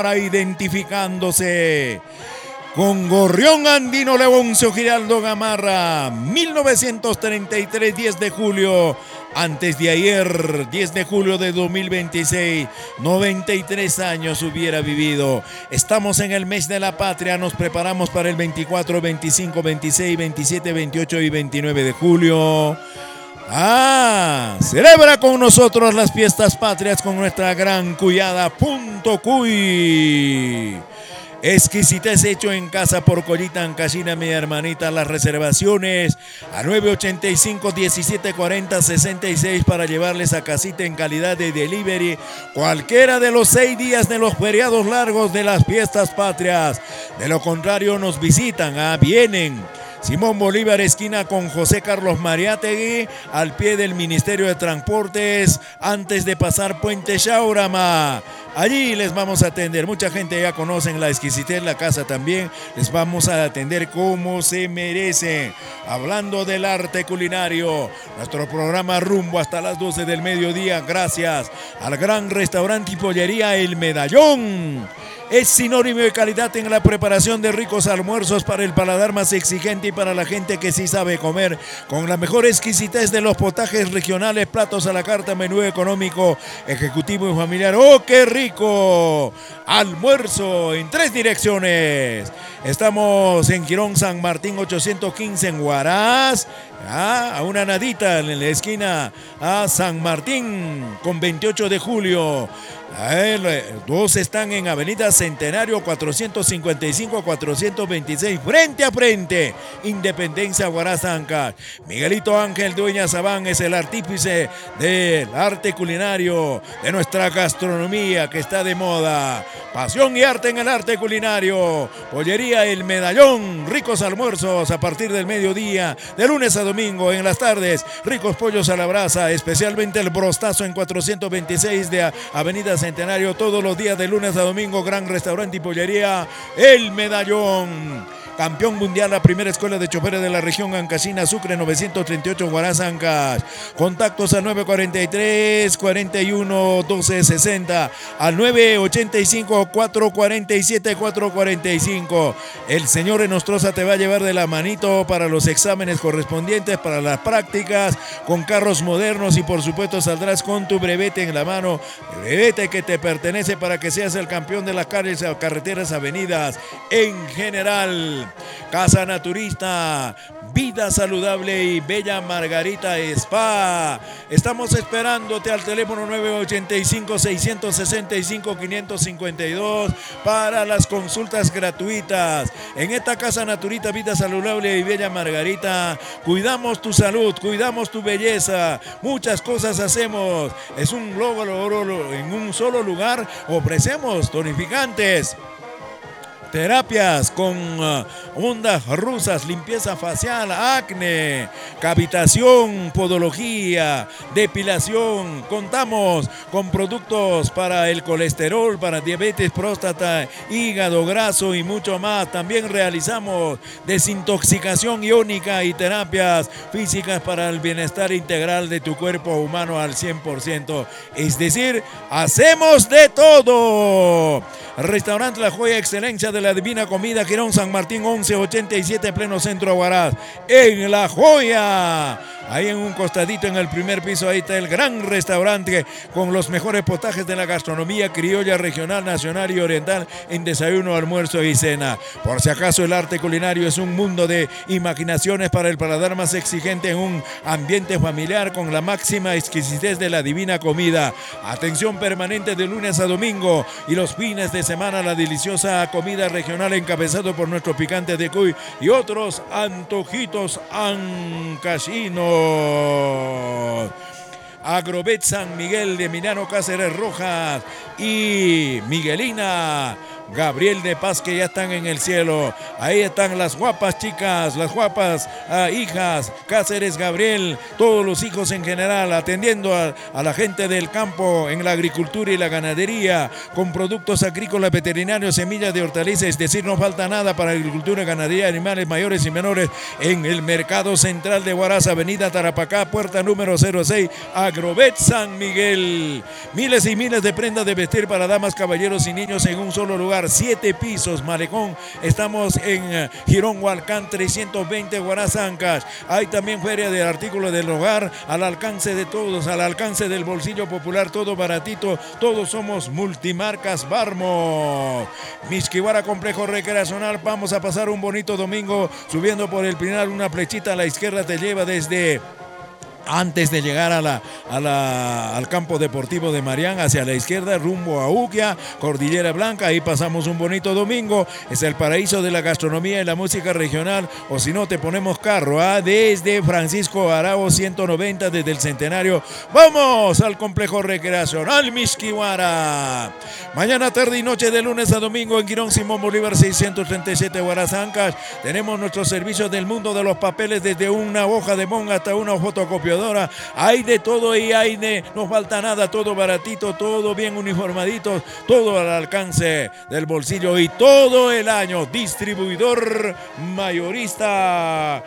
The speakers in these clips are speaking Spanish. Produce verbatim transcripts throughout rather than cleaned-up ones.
identificándose con Gorrión Andino Leoncio Giraldo Gamarra, mil novecientos treinta y tres, diez de julio, antes de ayer, diez de julio de dos mil veintiséis, noventa y tres años hubiera vivido. Estamos en el mes de la patria, nos preparamos para el veinticuatro, veinticinco, veintiséis, veintisiete, veintiocho y veintinueve de julio. Ah, celebra con nosotros las fiestas patrias con nuestra gran cuyada Punto Cuy. Exquisitez hecho en casa por Collita Ancashina, mi hermanita. Las reservaciones a nueve ochenta y cinco, diecisiete cuarenta, sesenta y seis para llevarles a casita en calidad de delivery cualquiera de los seis días de los feriados largos de las fiestas patrias. De lo contrario nos visitan, ah, vienen Simón Bolívar, esquina con José Carlos Mariátegui, al pie del Ministerio de Transportes, antes de pasar Puente Chaurama. Allí les vamos a atender. Mucha gente ya conocen la exquisitez, la casa también. Les vamos a atender como se merece. Hablando del arte culinario, nuestro programa rumbo hasta las doce del mediodía, gracias al gran restaurante y pollería El Medallón. Es sinónimo de calidad en la preparación de ricos almuerzos para el paladar más exigente y para la gente que sí sabe comer, con la mejor exquisitez de los potajes regionales, platos a la carta, menú económico, ejecutivo y familiar. ¡Oh, qué rico! Almuerzo en tres direcciones. Estamos en Girón San Martín ochocientos quince en Huaraz, ah, a una nadita en la esquina a San Martín con veintiocho de julio. Ver, dos están en Avenida Centenario cuatrocientos cincuenta y cinco, cuatrocientos veintiséis, frente a frente, Independencia, Huaraz, Ancash. Miguelito Ángel Dueña Sabán es el artífice del arte culinario, de nuestra gastronomía que está de moda. Pasión y arte en el arte culinario. Pollería El Medallón, ricos almuerzos a partir del mediodía, de lunes a domingo. En las tardes, ricos pollos a la brasa, especialmente el brostazo en cuatrocientos veintiséis de Avenida Centenario, todos los días de lunes a domingo. Gran restaurante y pollería El Medallón. Campeón mundial, la primera escuela de choferes de la región Ancashina, Sucre, novecientos treinta y ocho, Huaraz, Ancash. Contactos al nueve cuarenta y tres, cuarenta y uno, doce sesenta, al nueve ochenta y cinco, cuatrocientos cuarenta y siete, cuatrocientos cuarenta y cinco. El señor Enostroza te va a llevar de la manito para los exámenes correspondientes, para las prácticas, con carros modernos, y por supuesto saldrás con tu brevete en la mano, brevete que te pertenece para que seas el campeón de las calles, carreteras, avenidas en general. Casa Naturista, vida saludable y bella Margarita Spa. Estamos esperándote al teléfono nueve ochenta y cinco, seiscientos sesenta y cinco, quinientos cincuenta y dos para las consultas gratuitas. En esta Casa Naturista, vida saludable y bella Margarita, cuidamos tu salud, cuidamos tu belleza. Muchas cosas hacemos. Es un logro en un solo lugar. Ofrecemos tonificantes, terapias con uh, ondas rusas, limpieza facial, acné, cavitación, podología, depilación. Contamos con productos para el colesterol, para diabetes, próstata, hígado graso y mucho más. También realizamos desintoxicación iónica y terapias físicas para el bienestar integral de tu cuerpo humano al cien por ciento. Es decir, hacemos de todo. Restaurante La Joya, excelencia de la divina comida, Girón San Martín once ochenta y siete, pleno centro Huaraz. En La Joya, ahí en un costadito en el primer piso, ahí está el gran restaurante con los mejores potajes de la gastronomía criolla, regional, nacional y oriental, en desayuno, almuerzo y cena. Por si acaso, el arte culinario es un mundo de imaginaciones para el paladar más exigente, en un ambiente familiar con la máxima exquisitez de la divina comida. Atención permanente de lunes a domingo, y los fines de semana la deliciosa comida regional encabezado por nuestro picante de cuy y otros antojitos ancashinos. Agrovet San Miguel de Milano Cáceres Rojas y Miguelina, Gabriel de Paz, que ya están en el cielo. Ahí están las guapas chicas, las guapas uh, hijas, Cáceres, Gabriel, todos los hijos en general, atendiendo a, a la gente del campo en la agricultura y la ganadería, con productos agrícolas, veterinarios, semillas de hortalizas, es decir, no falta nada para agricultura, ganadería, animales mayores y menores en el Mercado Central de Huaraz, Avenida Tarapacá, puerta número cero seis, Agrovet San Miguel. Miles y miles de prendas de vestir para damas, caballeros y niños en un solo lugar, siete pisos, malecón. Estamos en Girón Hualcán trescientos veinte, Huaraz, Ancash. Hay también feria de artículos del hogar al alcance de todos, al alcance del bolsillo popular, todo baratito, todos somos Multimarcas Barmo. Mixquihuara Complejo Recreacional, vamos a pasar un bonito domingo subiendo por el Pinar, una flechita a la izquierda te lleva desde antes de llegar a la, a la, al campo deportivo de Marián, hacia la izquierda, rumbo a Uquia, Cordillera Blanca. Ahí pasamos un bonito domingo. Es el paraíso de la gastronomía y la música regional. O si no, te ponemos carro, ¿ah? Desde Francisco Arao ciento noventa, desde el Centenario. Vamos al complejo recreacional Mixquihuara. Mañana, tarde y noche, de lunes a domingo, en Girón Simón Bolívar seiscientos treinta y siete, Huaraz, Ancash. Tenemos nuestros servicios del mundo de los papeles, desde una hoja de mon hasta una fotocopia. Hay de todo y hay de, no falta nada, todo baratito, todo bien uniformadito, todo al alcance del bolsillo y todo el año. Distribuidor mayorista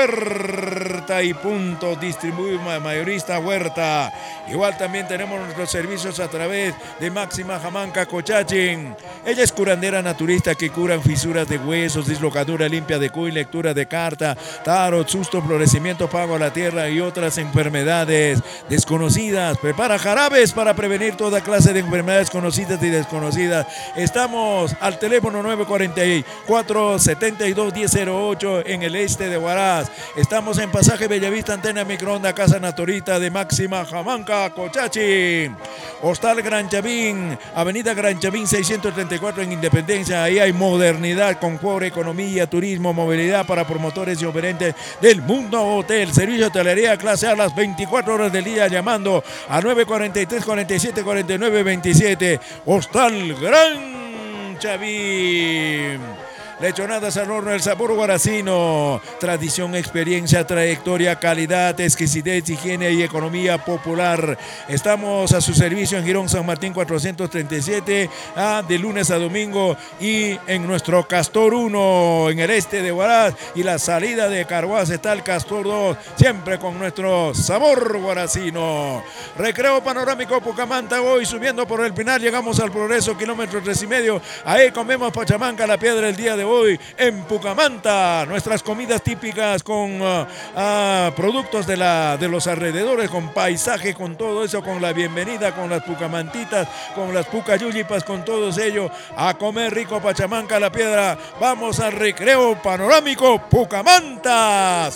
Huerta y punto, distribuidor mayorista Huerta. Igual también tenemos nuestros servicios a través de Máxima Jamanca Cochachín. Ella es curandera naturista que curan fisuras de huesos, dislocadura limpia de cuy, lectura de carta, tarot, susto, florecimiento, pago a la tierra y otras enfermedades desconocidas. Prepara jarabes para prevenir toda clase de enfermedades conocidas y desconocidas. Estamos al teléfono nueve cuatro cuatro, siete dos, uno cero cero ocho en el este de Huaraz. Estamos en Pasaje Bellavista, Antena Microonda, Casa Naturita de Máxima Jamanca Cochachi. Hostal Gran Chavín, Avenida Gran Chavín seiscientos treinta y cuatro en Independencia. Ahí hay modernidad, confort, economía, turismo, movilidad para promotores y operantes del mundo hotel. Servicio de hotelería clase A las veinticuatro horas del día, llamando a nueve cuatro tres, cuarenta y siete, cuarenta y nueve veintisiete. Hostal Gran Chavín. Lechonadas al horno, el sabor huaracino. Tradición, experiencia, trayectoria, calidad, exquisitez, higiene y economía popular. Estamos a su servicio en Girón San Martín cuatrocientos treinta y siete, ah, de lunes a domingo, y en nuestro Castor uno en el este de Huaraz, y la salida de Carhuaz está el Castor dos, siempre con nuestro sabor huaracino. Recreo panorámico Pucamanta, hoy subiendo por el Pinar, llegamos al Progreso, kilómetro tres y medio. Ahí comemos pachamanca, la piedra, el día de hoy en Pucamanta. Nuestras comidas típicas con uh, uh, productos de, la, de los alrededores, con paisaje, con todo eso, con la bienvenida, con las pucamantitas, con las pucayuyipas, con todos ellos, a comer rico pachamanca, la piedra. Vamos al recreo panorámico Pucamanta.